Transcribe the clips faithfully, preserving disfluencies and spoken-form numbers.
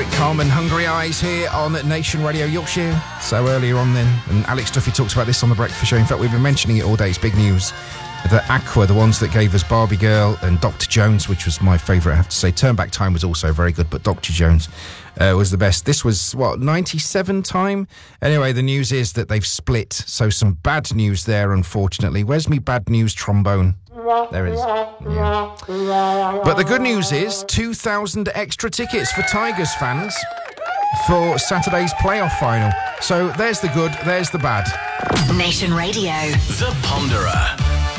Eric Carmen, Hungry Eyes here on Nation Radio Yorkshire. So earlier on then, and Alex Duffy talks about this on The Breakfast Show. In fact, we've been mentioning it all day. It's big news. The Aqua, the ones that gave us Barbie Girl and Doctor Jones, which was my favourite, I have to say. Turn Back Time was also very good, but Doctor Jones uh, was the best. This was, what, ninety-seven time? Anyway, the news is that they've split, so some bad news there, unfortunately. Where's me bad news trombone? There it is. Yeah. But the good news is two thousand extra tickets for Tigers fans for Saturday's playoff final. So there's the good, there's the bad. Nation Radio. The Ponderer.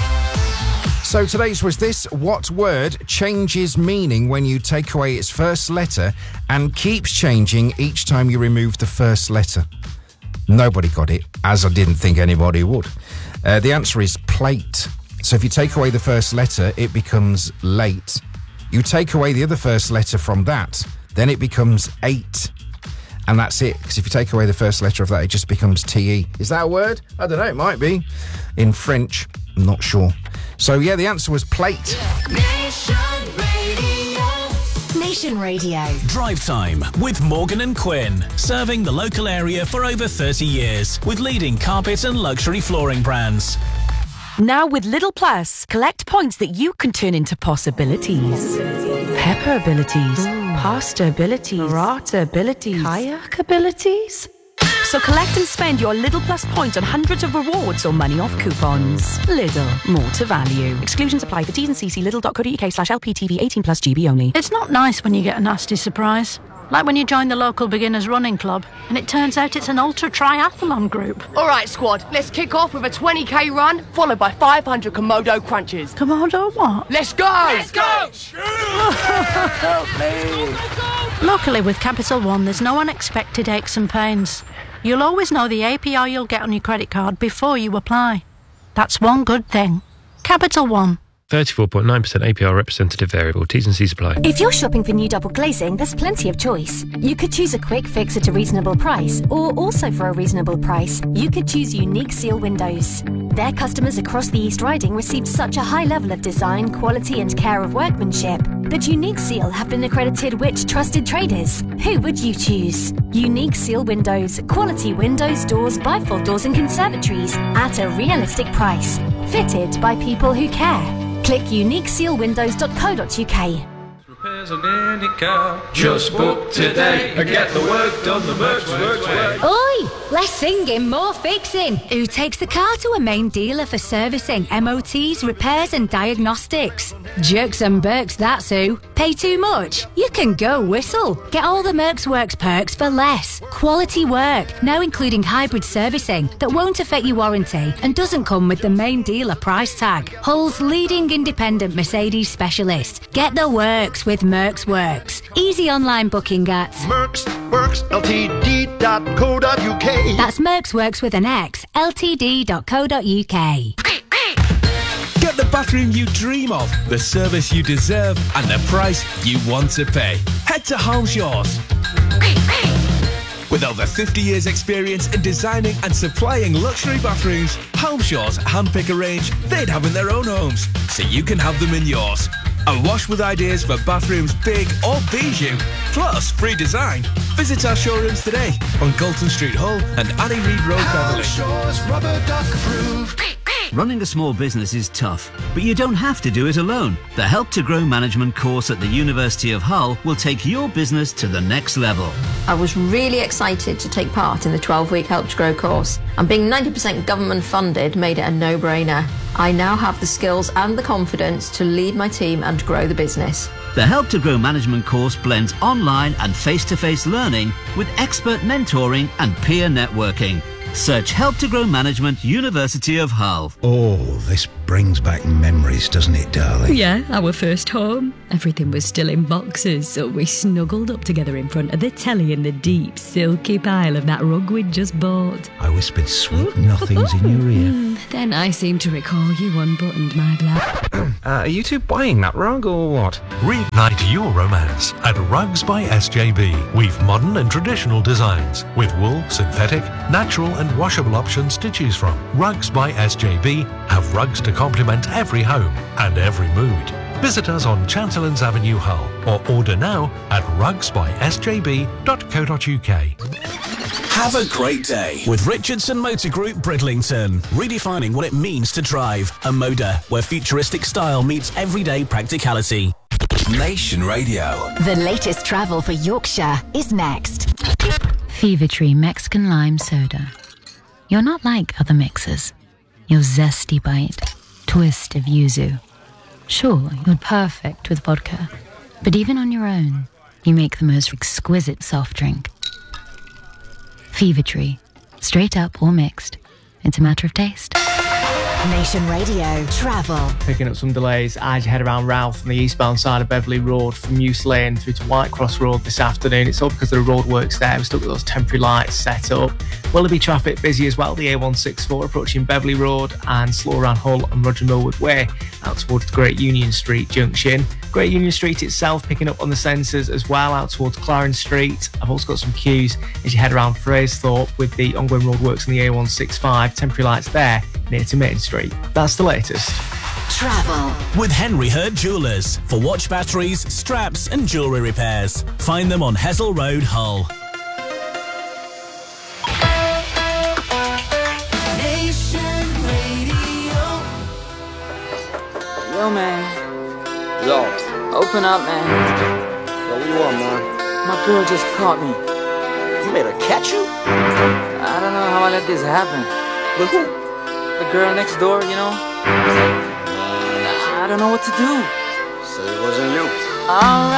So today's was this: what word changes meaning when you take away its first letter and keeps changing each time you remove the first letter? Nobody got it, as I didn't think anybody would. Uh, the answer is plate. So if you take away the first letter, it becomes late. You take away the other first letter from that, then it becomes eight. And that's it, because if you take away the first letter of that, it just becomes T E. Is that a word? I don't know, it might be. In French, I'm not sure. So yeah, the answer was plate. Nation Radio. Nation Radio. Drive Time with Morgan and Quinn. Serving the local area for over thirty years with leading carpet and luxury flooring brands. Now with Lidl Plus, collect points that you can turn into possibilities. Pepper abilities, pasta abilities, burrata abilities, kayak abilities. So collect and spend your Lidl Plus points on hundreds of rewards or money off coupons. Lidl, more to value. Exclusions apply for T's and C's. Lidl.co.uk slash LPTV eighteen plus G B only. It's not nice when you get a nasty surprise. Like when you join the local beginners running club and it turns out it's an ultra triathlon group. All right, squad, let's kick off with a twenty k run, followed by five hundred Komodo crunches. Komodo what? Let's go! Let's go! Help me. Luckily, with Capital One, there's no unexpected aches and pains. You'll always know the A P R you'll get on your credit card before you apply. That's one good thing. Capital One. thirty-four point nine percent A P R representative variable. T's and C's apply. If you're shopping for new double glazing, there's plenty of choice. You could choose a quick fix at a reasonable price, or also for a reasonable price, you could choose Unique Seal Windows. Their customers across the East Riding received such a high level of design, quality and care of workmanship that Unique Seal have been accredited which trusted traders. Who would you choose? Unique Seal Windows. Quality windows, doors, bifold doors and conservatories at a realistic price. Fitted by people who care. Click unique seal windows dot co dot uk. Repairs on any car. Just book today and get the work done the Mercs Works way. Oi! Less singing, more fixing. Who takes the car to a main dealer for servicing, M O Ts, repairs and diagnostics? Jerks and Berks, that's who. Pay too much? You can go whistle. Get all the Mercs Works perks for less. Quality work, now including hybrid servicing that won't affect your warranty and doesn't come with the main dealer price tag. Hull's leading independent Mercedes specialist. Get the works with Mercs Works. Easy online booking at Mercs Works L T D dot co dot uk. That's Mercs Works with an X, L T D dot co dot uk. Get the bathroom you dream of, the service you deserve, and the price you want to pay. Head to Halmshaws. With over fifty years experience in designing and supplying luxury bathrooms, Halmshaws handpick a range they'd have in their own homes, so you can have them in yours. Awash with ideas for bathrooms big or bijou, plus free design. Visit our showrooms today on Galton Street, Hull and Annie Reid Road, Beverley. Halmshaws rubber duck approved. Running a small business is tough, but you don't have to do it alone. The Help to Grow Management course at the University of Hull will take your business to the next level. I was really excited to take part in the twelve-week Help to Grow course, and being ninety percent government funded made it a no-brainer. I now have the skills and the confidence to lead my team and grow the business. The Help to Grow Management course blends online and face-to-face learning with expert mentoring and peer networking. Search Help to Grow Management, University of Hull. Oh, this brings back memories, doesn't it, darling? Yeah, our first home. Everything was still in boxes, so we snuggled up together in front of the telly in the deep, silky pile of that rug we'd just bought. I whispered sweet nothings in your ear. Then I seem to recall you unbuttoned my blouse. uh, are you two buying that rug or what? Reignite your romance at Rugs by S J B. We've modern and traditional designs with wool, synthetic, natural and washable options to choose from. Rugs by S J B have rugs to complement every home and every mood. Visit us on Chanterlands Avenue, Hull, or order now at rugs by s j b dot co dot u k. Have a great day with Richardson Motor Group Bridlington. Redefining what it means to drive. A Moda, where futuristic style meets everyday practicality. Nation Radio. The latest travel for Yorkshire is next. Fever Tree Mexican Lime Soda. You're not like other mixers. Your zesty bite, twist of yuzu. Sure, you're perfect with vodka, but even on your own, you make the most exquisite soft drink. Fever Tree. Straight up or mixed. It's a matter of taste. Nation Radio Travel. Picking up some delays as you head around Ralph on the eastbound side of Beverley Road from Mews Lane through to Whitecross Road this afternoon. It's all because of the roadworks there. We've still got those temporary lights set up. Willoughby traffic busy as well. The A one sixty-four approaching Beverley Road and slow around Hull and Roger Millwood Way out towards Great Union Street Junction. Great Union Street itself picking up on the sensors as well out towards Clarence Street. I've also got some queues as you head around Fraserthorpe with the ongoing roadworks on the A one sixty-five. Temporary lights there near to Main Street. That's the latest. Travel with Henry Hurd Jewellers for watch batteries, straps and jewellery repairs. Find them on Hessel Road, Hull. Nation Radio. Yo, man. Yo. Open up, man. Yo, what you want, man? My girl just caught me. You made her catch you? I don't know how I let this happen. With who? The girl next door, you know? I don't know what to do. So it wasn't you. All right.